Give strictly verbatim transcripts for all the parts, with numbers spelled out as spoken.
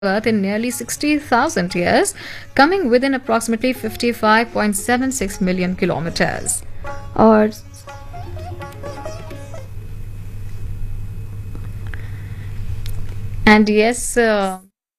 Earth in nearly sixty thousand years, coming within approximately fifty-five point seven six million kilometers. और And yes, uh,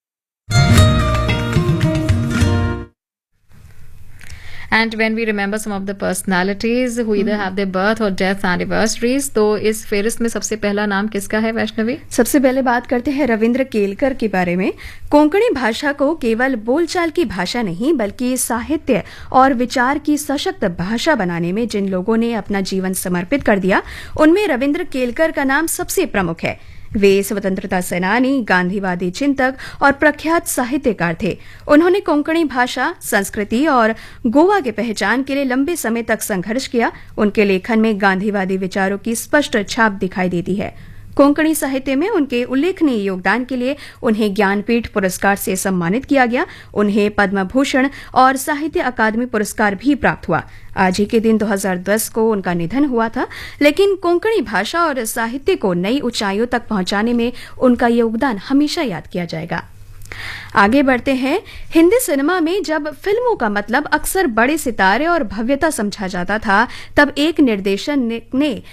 and when we remember some of the personalities who either have their birth or death anniversaries, तो इस फेरिस्त में सबसे पहला नाम किसका है वैष्णवी? सबसे पहले बात करते हैं रविंद्र केलकर के बारे में। कोंकणी भाषा को केवल बोलचाल की भाषा नहीं बल्कि साहित्य और विचार की सशक्त भाषा बनाने में जिन लोगों ने अपना जीवन समर्पित कर दिया, उनमें रविंद्र केलकर का नाम सबसे प्रमुख है। वे स्वतंत्रता सेनानी, गांधीवादी चिंतक और प्रख्यात साहित्यकार थे। उन्होंने कोंकणी भाषा, संस्कृति और गोवा के पहचान के लिए लंबे समय तक संघर्ष किया। उनके लेखन में गांधीवादी विचारों की स्पष्ट छाप दिखाई देती है। कोंकणी साहित्य में उनके उल्लेखनीय योगदान के लिए उन्हें ज्ञानपीठ पुरस्कार से सम्मानित किया गया। उन्हें पद्म भूषण और साहित्य अकादमी पुरस्कार भी प्राप्त हुआ। आज ही के दिन दो हज़ार दस को उनका निधन हुआ था, लेकिन कोंकणी भाषा और साहित्य को नई ऊंचाइयों तक पहुंचाने में उनका योगदान हमेशा याद किया जाएगा। आगे बढ़ते हैं। हिंदी सिनेमा में जब फिल्मों का मतलब अक्सर बड़े सितारे और भव्यता समझा जाता था, तब एक निर्देशक ने, ने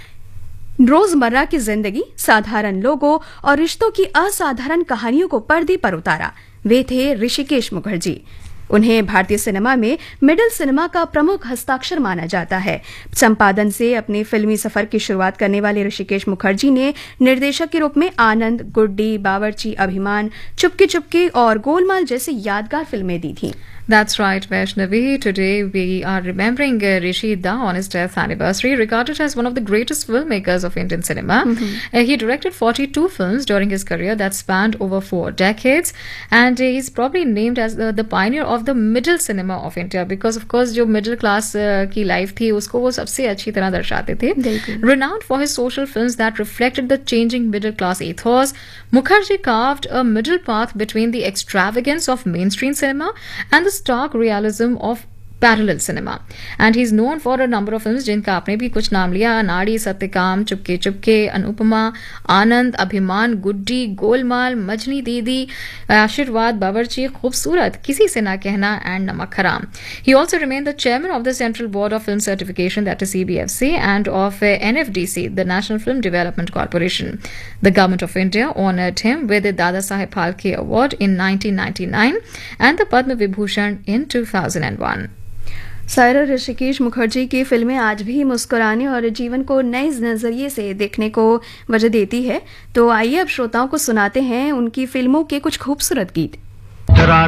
रोजमर्रा की जिंदगी, साधारण लोगों और रिश्तों की असाधारण कहानियों को पर्दे पर उतारा। वे थे ऋषिकेश मुखर्जी। उन्हें भारतीय सिनेमा में मिडिल सिनेमा का प्रमुख हस्ताक्षर माना जाता है। संपादन से अपने फिल्मी सफर की शुरुआत करने वाले ऋषिकेश मुखर्जी ने निर्देशक के रूप में आनंद, गुड्डी, बावर्ची, अभिमान, चुपके चुपके और गोलमाल जैसी यादगार फिल्में दी थीं। That's right, Vaishnavi. Today we are remembering uh, Rishi Da on his death anniversary, regarded as one of the greatest filmmakers of Indian cinema. Mm-hmm. Uh, he directed forty-two films during his career that spanned over four decades, and uh, he's probably named as the, the pioneer of the middle cinema of India because, of course, जो middle class uh, की life थी, उसको वो सबसे अच्छी तरह दर्शाते थे. Renowned for his social films that reflected the changing middle class ethos, Mukherjee carved a middle path between the extravagance of mainstream cinema and the stark realism of parallel cinema, and he's known for a number of films जिनका आपने भी कुछ नाम लिया: अनाड़ी, सत्यकाम, चुपके चुपके, अनुपमा, आनंद, अभिमान, गुड्डी, गोलमाल, मजनी दीदी, आशीर्वाद, बावर्ची, खूबसूरत, किसी से ना कहना and नमक हराम. He also remained the chairman of the Central Board of Film Certification, that is C B F C, and of uh, N F D C, the National Film Development Corporation. The government of India honoured him with the Dada Saheb Phalke Award in nineteen ninety-nine and the Padma Vibhushan in two thousand one. Saira, Rishikesh Mukherjee की फिल्में आज भी मुस्कुराने और जीवन को नए नजरिए से देखने को वजह देती है। तो आइए अब श्रोताओं को सुनाते हैं उनकी फिल्मों के कुछ खूबसूरत गीत।